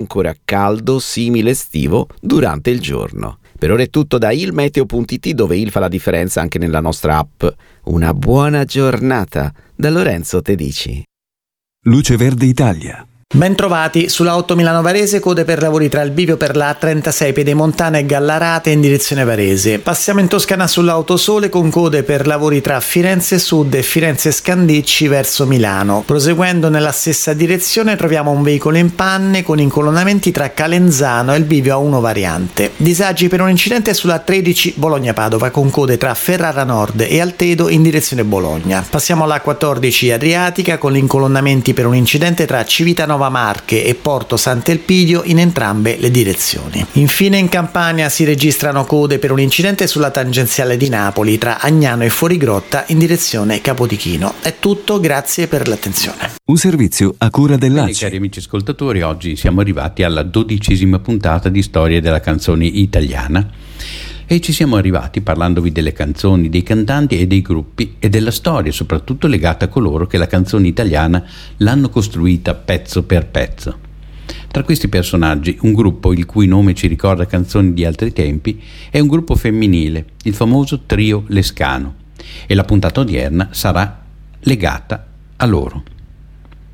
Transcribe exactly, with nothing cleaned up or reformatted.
ancora caldo, simile estivo, durante il giorno. Per ora è tutto da ilmeteo punto it, dove il fa la differenza anche nella nostra app. Una buona giornata da Lorenzo Tedici. Luce Verde Italia. Bentrovati, sulla otto Milano Varese, code per lavori tra il bivio per la A trentasei Pedemontana e Gallarate in direzione Varese. Passiamo in Toscana sull'Autosole con code per lavori tra Firenze Sud e Firenze Scandicci verso Milano. Proseguendo nella stessa direzione troviamo un veicolo in panne con incolonnamenti tra Calenzano e il bivio A uno variante. Disagi per un incidente sulla tredici Bologna-Padova con code tra Ferrara Nord e Altedo in direzione Bologna. Passiamo alla quattordici Adriatica con incolonnamenti per un incidente tra Civitanova Marche e Porto Sant'Elpidio in entrambe le direzioni. Infine in Campania si registrano code per un incidente sulla tangenziale di Napoli tra Agnano e Fuorigrotta in direzione Capodichino. È tutto, grazie per l'attenzione. Un servizio a cura dell'A C I. Cari amici ascoltatori, oggi siamo arrivati alla dodicesima puntata di Storie della canzone italiana e ci siamo arrivati parlandovi delle canzoni, dei cantanti e dei gruppi e della storia soprattutto legata a coloro che la canzone italiana l'hanno costruita pezzo per pezzo. Tra questi personaggi un gruppo il cui nome ci ricorda canzoni di altri tempi è un gruppo femminile, il famoso Trio Lescano, e la puntata odierna sarà legata a loro.